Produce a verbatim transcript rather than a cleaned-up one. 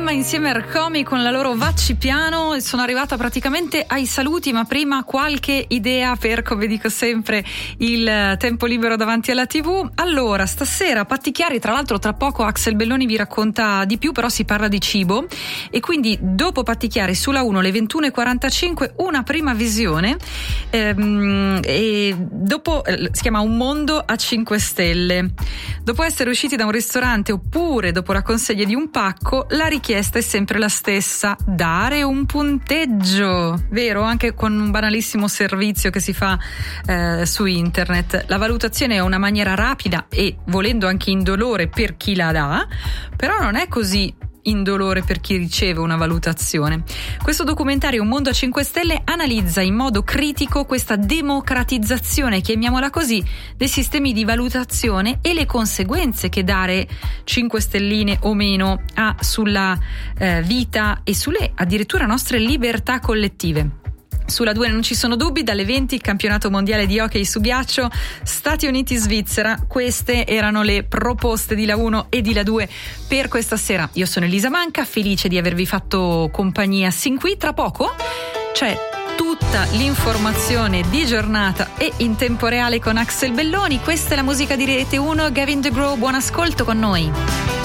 Mamma insieme a Ercomi con la loro Vacci Piano, e sono arrivata praticamente ai saluti, ma prima qualche idea per, come dico sempre, il tempo libero davanti alla tivù. Allora, stasera Patti Chiari, tra l'altro tra poco Axel Belloni vi racconta di più, però si parla di cibo, e quindi dopo Patti Chiari sulla uno alle ventuno e quarantacinque una prima visione, ehm, e dopo eh, si chiama Un mondo a cinque stelle. Dopo essere usciti da un ristorante oppure dopo la consegna di un pacco, la richiesta è sempre la stessa: dare un punteggio, vero? Anche con un banalissimo servizio che si fa eh, su internet. La valutazione è una maniera rapida e, volendo, anche indolore per chi la dà, però non è così indolore per chi riceve una valutazione. Questo documentario Un mondo a cinque stelle analizza in modo critico questa democratizzazione, chiamiamola così, dei sistemi di valutazione e le conseguenze che dare cinque stelline o meno ha sulla eh, vita e sulle addirittura nostre libertà collettive. Sulla due non ci sono dubbi, dalle venti il campionato mondiale di hockey su ghiaccio, Stati Uniti-Svizzera. Queste erano le proposte di La uno e di La due per questa sera. Io sono Elisa Manca, felice di avervi fatto compagnia sin qui. Tra poco c'è tutta l'informazione di giornata e in tempo reale con Axel Belloni. Questa è la musica di Rete uno, Gavin DeGraw, buon ascolto con noi.